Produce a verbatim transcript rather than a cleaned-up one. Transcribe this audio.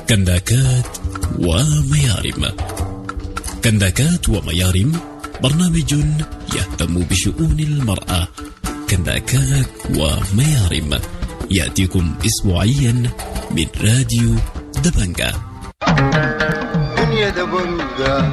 كنداكات وميارم. كنداكات وميارم برنامج يهتم بشؤون المرأة. كنداكات وميارم يأتيكم أسبوعيا من راديو دبنجة. دنيا دبنجة